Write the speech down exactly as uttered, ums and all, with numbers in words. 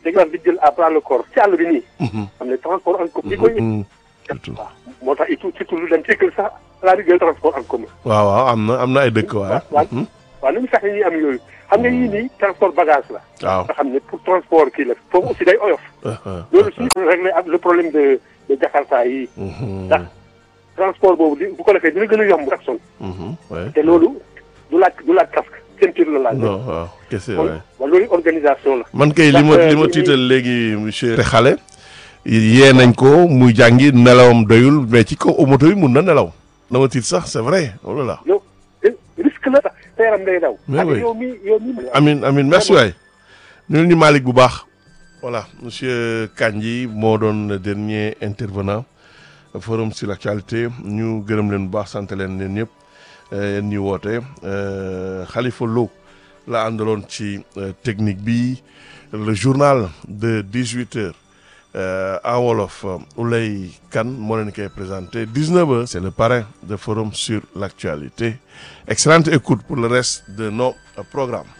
dañu di jël à bras le corps ci àll bi nii. xam ne transport en commun. di koy waaw moo tax it surtout lu dem ci kër sax laa di jël transport en commun. waaw waaw am na am na ay dëkk waaye. waaw waaw nañu fexe ñuy am yooyu xam nga yii nii transport bagage la. waaw nga xam ne pour transport kii la foofu aussi day oyof. loolu suñu régler ak le problème de de Jakarta yi. ndax transport boobu di bu ko defee dina gën a yomb ak son. te loolu du laaj du laaj casque ceinture la laaj. non waaw kese kon waay. waaw loolu organisation la. man kay li ma li ma tiital léegi monsieur. te xale yee nañ ko muy jàngi nelawam doyul mais ci kaw moto yi mun na nelaw na ma tiit sax c'est vrai loolu la. yow risque la sax sa yaram day daw. mais oui yow mi yow mi. amin amin merci waay. ñu ni Malick bu baax. voilà monsieur Kandji moo doon le dernier intervenant forum sur l'actualité ñu gërëm leen bu baax sant leen leen ñëpp yéen ñi woote Khalifa Lo la àndaloon ci technique bi le journal de dix-huit heures en wolof Oulay Kane moo leen koy présenté dix-neuf heures c'est le parrain de forum sur l'actualité excellente écoute pour le reste de nos programmes.